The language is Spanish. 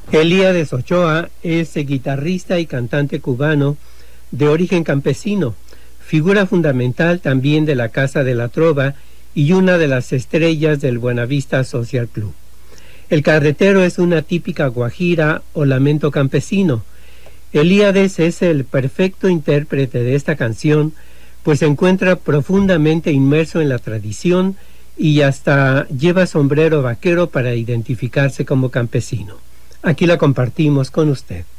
Elías Ochoa es guitarrista y cantante cubano de origen campesino, figura fundamental también de la Casa de la Trova y una de las estrellas del Buenavista Social Club. El carretero es una típica guajira o lamento campesino. Elías es el perfecto intérprete de esta canción, pues se encuentra profundamente inmerso en la tradición y hasta lleva sombrero vaquero para identificarse como campesino. Aquí la compartimos con usted.